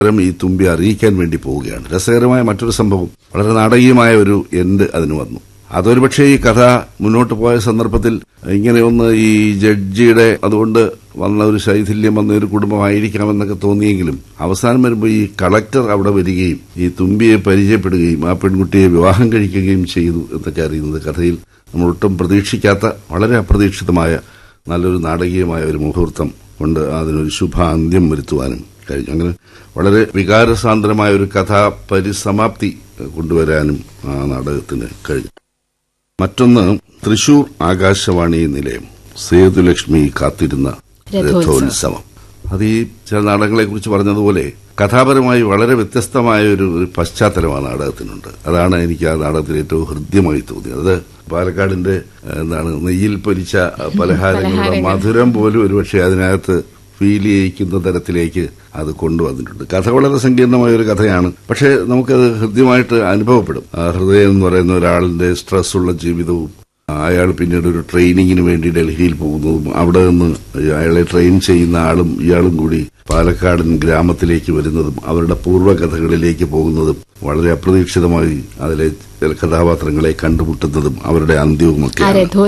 ഈ തുമ്പി അറിയിക്കാൻ വേണ്ടി പോവുകയാണ്. രസകരമായ മറ്റൊരു സംഭവം, വളരെ നാടകീയമായ ഒരു എൻഡ് അതിന് വന്നു. അതൊരു പക്ഷേ ഈ കഥ മുന്നോട്ട് പോയ സന്ദർഭത്തിൽ ഇങ്ങനെയൊന്ന് ഈ ജഡ്ജിയുടെ അതുകൊണ്ട് വന്ന ഒരു ശൈഥില്യം വന്ന ഒരു കുടുംബമായിരിക്കാമെന്നൊക്കെ തോന്നിയെങ്കിലും അവസാനം വരുമ്പോൾ ഈ കളക്ടർ അവിടെ വരികയും ഈ തുമ്പിയെ പരിചയപ്പെടുകയും ആ പെൺകുട്ടിയെ വിവാഹം കഴിക്കുകയും ചെയ്തു എന്നൊക്കെ അറിയുന്നത് കഥയിൽ നമ്മൾ ഒട്ടും പ്രതീക്ഷിക്കാത്ത വളരെ അപ്രതീക്ഷിതമായ നല്ലൊരു നാടകീയമായ ഒരു മുഹൂർത്തം കൊണ്ട് അതിനൊരു ശുഭ അന്ത്യം വരുത്തുവാനും കഴിഞ്ഞു. അങ്ങനെ വളരെ വികാരസാന്ദ്രമായ ഒരു കഥാ പരിസമാപ്തി കൊണ്ടുവരാനും ആ നാടകത്തിന് കഴിഞ്ഞു. മറ്റൊന്ന് തൃശൂർ ആകാശവാണി നിലയം സേതുലക്ഷ്മി കാത്തിരുന്ന രഥോത്സവം. അത് ഈ ചില നാടകങ്ങളെ കുറിച്ച് പറഞ്ഞതുപോലെ കഥാപരമായി വളരെ വ്യത്യസ്തമായ ഒരു പശ്ചാത്തലം ആ നാടകത്തിനുണ്ട്. അതാണ് എനിക്ക് ആ നാടകത്തിൽ ഏറ്റവും ഹൃദ്യമായി തോന്നിയത്. അത് പാലക്കാടിന്റെ നെയ്യിൽ പൊരിച്ച പലഹാരങ്ങളുടെ മധുരം പോലും ഒരുപക്ഷെ അതിനകത്ത് ഫീൽ ചെയ്യിക്കുന്ന തരത്തിലേക്ക് അത് കൊണ്ടുവന്നിട്ടുണ്ട്. കഥ വളരെ സങ്കീർണമായ ഒരു കഥയാണ്, പക്ഷേ നമുക്കത് ഹൃദ്യമായിട്ട് അനുഭവപ്പെടും. ഹൃദയം എന്ന് പറയുന്ന ഒരാളിന്റെ സ്ട്രെസ്സുള്ള ജീവിതവും അയാൾ പിന്നീട് ഒരു ട്രെയിനിങ്ങിന് വേണ്ടി ഡൽഹിയിൽ പോകുന്നതും അവിടെ നിന്ന് അയാളെ ട്രെയിൻ ചെയ്യുന്ന ആളും ഇയാളും കൂടി പാലക്കാടൻ ഗ്രാമത്തിലേക്ക് വരുന്നതും അവരുടെ പൂർവ്വകഥകളിലേക്ക് പോകുന്നതും വളരെ അപ്രതീക്ഷിതമായി അതിലെ കഥാപാത്രങ്ങളെ കണ്ടുമുട്ടുന്നതും അവരുടെ അന്ത്യവുമൊക്കെ.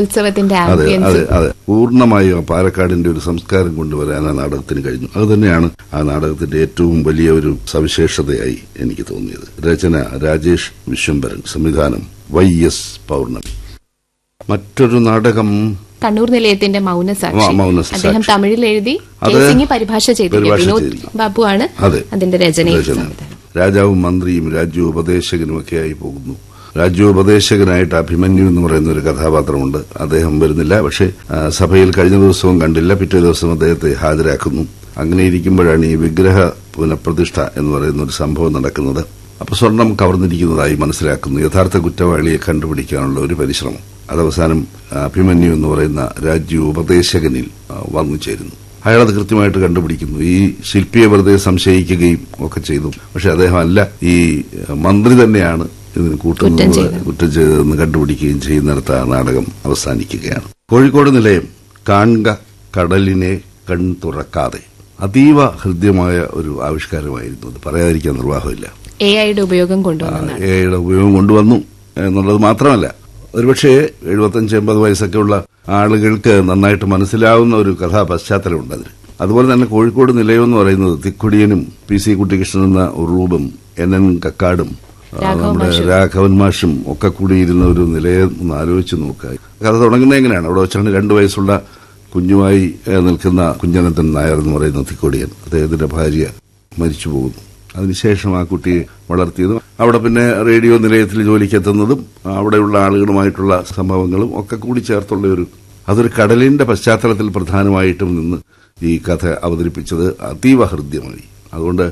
അതെ അതെ അതെ പൂർണ്ണമായും പാലക്കാടിന്റെ ഒരു സംസ്കാരം കൊണ്ടുവരാൻ ആ നാടകത്തിന് കഴിഞ്ഞു. അതുതന്നെയാണ് ആ നാടകത്തിന്റെ ഏറ്റവും വലിയ ഒരു സവിശേഷതയായി എനിക്ക് തോന്നിയത്. രചന രാജേഷ് വിശ്വംഭരൻ, സംവിധാനം YS പൗർണമി. മറ്റൊരു നാടകം കണ്ണൂർ നിലയത്തിന്റെ മൗനസാക്ഷി. അദ്ദേഹം തമിഴിൽ എഴുതി പരിഭാഷ ചെയ്തു. വിനോദ് ബാബുവാണ് അതിന്റെ രചനയും. രാജാവും മന്ത്രിയും രാജ്യോപദേശകനുമൊക്കെയായി പോകുന്നു. രാജ്യോപദേശകനായിട്ട് അഭിമന്യു എന്ന് പറയുന്ന ഒരു കഥാപാത്രമുണ്ട്. അദ്ദേഹം വരുന്നില്ല, പക്ഷേ സഭയിൽ കഴിഞ്ഞ ദിവസവും കണ്ടില്ല. പിറ്റേ ദിവസം അദ്ദേഹത്തെ ഹാജരാക്കുന്നു. അങ്ങനെ ഇരിക്കുമ്പോഴാണ് ഈ വിഗ്രഹ പുനഃപ്രതിഷ്ഠ എന്ന് പറയുന്ന ഒരു സംഭവം നടക്കുന്നത്. അപ്പൊ സ്വർണം കവർന്നിരിക്കുന്നതായി മനസ്സിലാക്കുന്നു. യഥാർത്ഥ കുറ്റവാളിയെ കണ്ടുപിടിക്കാനുള്ള ഒരു പരിശ്രമം. അതവസാനം അഭിമന്യു എന്ന് പറയുന്ന രാജ്യോപദേശകനിൽ വന്നു ചേരുന്നു. അയാളത് കൃത്യമായിട്ട് കണ്ടുപിടിക്കുന്നു. ഈ ശില്പിയെ വെറുതെ സംശയിക്കുകയും ഒക്കെ ചെയ്തു. പക്ഷെ അദ്ദേഹം അല്ല, ഈ മന്ത്രി തന്നെയാണ് ഇതിന് കുറ്റം ചെയ്തതെന്ന് കണ്ടുപിടിക്കുകയും ചെയ്യുന്നിടത്ത് ആ നാടകം അവസാനിക്കുകയാണ്. കോഴിക്കോട് നിലയം കാണുക കടലിനെ കൺ തുറക്കാതെ. അതീവ ഹൃദ്യമായ ഒരു ആവിഷ്കാരമായിരുന്നു. അത് പറയാതിരിക്കാൻ നിർവാഹമില്ല. AI-യുടെ ഉപയോഗം കൊണ്ടുവന്നു എന്നുള്ളത് മാത്രമല്ല, ഒരുപക്ഷെ 75-80 വയസ്സൊക്കെ ഉള്ള ആളുകൾക്ക് നന്നായിട്ട് മനസ്സിലാവുന്ന ഒരു കഥാ പശ്ചാത്തലമുണ്ട് അതിന്. അതുപോലെ തന്നെ കോഴിക്കോട് നിലയം എന്ന് പറയുന്നത് തിക്കുടിയനും PC കുട്ടിക്കൃഷ്ണൻ എന്ന ഉറൂബും NN കക്കാടും നമ്മുടെ രാഘവൻ മാഷും ഒക്കെ കൂടിയിരുന്ന ഒരു നിലയം ഒന്ന് ആലോചിച്ച് നോക്കുക. കഥ തുടങ്ങുന്നത് എങ്ങനെയാണ്? അവിടെ വെച്ചാണ് 2 വയസ്സുള്ള കുഞ്ഞുമായി നിൽക്കുന്ന കുഞ്ഞനന്തൻ നായർ എന്ന് പറയുന്ന തിക്കുടിയൻ, അദ്ദേഹത്തിന്റെ ഭാര്യ മരിച്ചു പോകുന്നു. അതിനുശേഷം ആ കുട്ടിയെ വളർത്തിയതും അവിടെ പിന്നെ റേഡിയോ നിലയത്തിൽ ജോലിക്കെത്തുന്നതും അവിടെയുള്ള ആളുകളുമായിട്ടുള്ള സംഭവങ്ങളും ഒക്കെ കൂടി ചേർത്തുള്ള അതൊരു കടലിന്റെ പശ്ചാത്തലത്തിൽ പ്രധാനമായിട്ടും നിന്ന് ഈ കഥ അവതരിപ്പിച്ചത് അതീവ ഹൃദ്യമായി. അതുകൊണ്ട്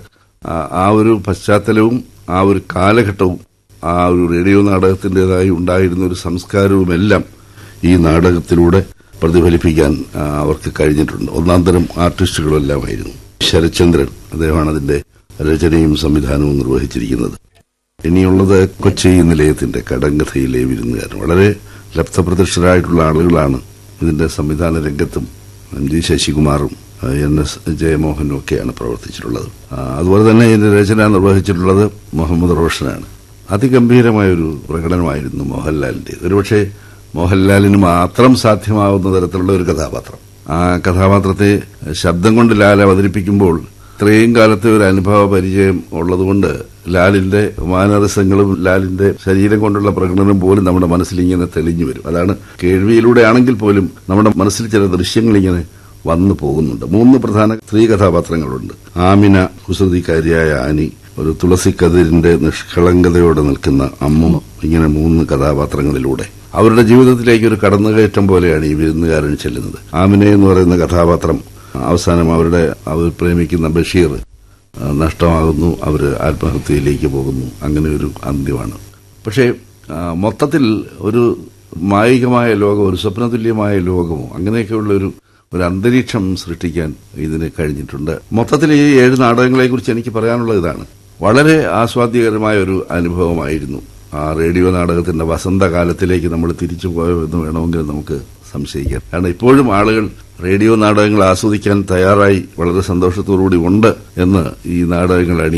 ആ ഒരു പശ്ചാത്തലവും ആ ഒരു കാലഘട്ടവും ആ ഒരു റേഡിയോ നാടകത്തിന്റേതായി ഉണ്ടായിരുന്ന ഒരു സംസ്കാരവുമെല്ലാം ഈ നാടകത്തിലൂടെ പ്രതിഫലിപ്പിക്കാൻ അവർക്ക് കഴിഞ്ഞിട്ടുണ്ട്. ഒന്നാം തരം ആർട്ടിസ്റ്റുകളെല്ലാമായിരുന്നു. ശരത്ചന്ദ്രൻ അദ്ദേഹമാണ് അതിന്റെ രചനയും സംവിധാനവും നിർവഹിച്ചിരിക്കുന്നത്. ഇനിയുള്ളത് കൊച്ചി നിലയത്തിന്റെ കടങ്കഥയിലെ വിരുന്നുകാരൻ. വളരെ ലബ്ധപ്രതിഷ്ഠരായിട്ടുള്ള ആളുകളാണ് ഇതിന്റെ സംവിധാന രംഗത്തും. MG ശശികുമാറും NS ജയമോഹനും ഒക്കെയാണ് പ്രവർത്തിച്ചിട്ടുള്ളത്. അതുപോലെ തന്നെ ഇതിന്റെ രചന നിർവഹിച്ചിട്ടുള്ളത് മുഹമ്മദ് റോഷനാണ്. അതിഗംഭീരമായൊരു പ്രകടനമായിരുന്നു മോഹൻലാലിന്റെ. ഒരുപക്ഷെ മോഹൻലാലിന് മാത്രം സാധ്യമാവുന്ന തരത്തിലുള്ള ഒരു കഥാപാത്രം. ആ കഥാപാത്രത്തെ ശബ്ദം കൊണ്ട് ലാൽ അവതരിപ്പിക്കുമ്പോൾ ഇത്രയും കാലത്തെ ഒരു അനുഭവ പരിചയം ഉള്ളതുകൊണ്ട് ലാലിന്റെ മാനറിസങ്ങളും ലാലിന്റെ ശരീരം കൊണ്ടുള്ള പ്രകടനം പോലും നമ്മുടെ മനസ്സിൽ ഇങ്ങനെ തെളിഞ്ഞു വരും. അതാണ് കേൾവിയിലൂടെ ആണെങ്കിൽ പോലും നമ്മുടെ മനസ്സിൽ ചില ദൃശ്യങ്ങൾ ഇങ്ങനെ വന്നു പോകുന്നുണ്ട്. 3 പ്രധാന സ്ത്രീ കഥാപാത്രങ്ങളുണ്ട്. ആമിന, കുസൃതിക്കാരിയായ ആനി, ഒരു തുളസിക്കതിരിന്റെ നിഷ്കളങ്കതയോടെ നിൽക്കുന്ന അമ്മും. ഇങ്ങനെ 3 കഥാപാത്രങ്ങളിലൂടെ അവരുടെ ജീവിതത്തിലേക്ക് ഒരു കടന്നുകയറ്റം പോലെയാണ് ഈ വിരുന്നുകാരൻ ചെല്ലുന്നത്. ആമിന എന്ന് പറയുന്ന കഥാപാത്രം അവസാനം അവർ പ്രേമിക്കുന്ന ബഷീർ നഷ്ടമാകുന്നു. അവർ ആത്മഹത്യയിലേക്ക് പോകുന്നു. അങ്ങനെ ഒരു അന്ത്യമാണ്. പക്ഷേ മൊത്തത്തിൽ ഒരു മായികമായ ലോകം, ഒരു സ്വപ്നതുല്യമായ ലോകമോ അങ്ങനെയൊക്കെയുള്ള ഒരു അന്തരീക്ഷം സൃഷ്ടിക്കാൻ ഇതിന് കഴിഞ്ഞിട്ടുണ്ട്. മൊത്തത്തിൽ ഈ 7 നാടകങ്ങളെക്കുറിച്ച് എനിക്ക് പറയാനുള്ളത് ഇതാണ്. വളരെ ആസ്വാദ്യകരമായ ഒരു അനുഭവമായിരുന്നു. ആ റേഡിയോ നാടകത്തിന്റെ വസന്തകാലത്തിലേക്ക് നമ്മൾ തിരിച്ചു പോയോ എന്ന് വേണമെങ്കിൽ നമുക്ക് സംശയിക്കാം. കാരണം ഇപ്പോഴും ആളുകൾ റേഡിയോ നാടകങ്ങൾ ആസ്വദിക്കാൻ തയ്യാറായി വളരെ സന്തോഷത്തോടുകൂടി ഉണ്ട് എന്ന് ഈ നാടകങ്ങൾ